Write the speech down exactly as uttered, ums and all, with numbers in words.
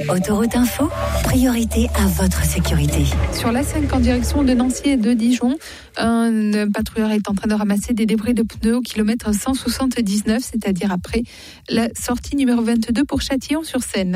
Autoroute Info, priorité à votre sécurité. Sur l'A cinq en direction de Nancy et de Dijon, un patrouilleur est en train de ramasser des débris de pneus au kilomètre cent soixante-dix-neuf, c'est-à-dire après la sortie numéro vingt-deux pour Châtillon-sur-Seine.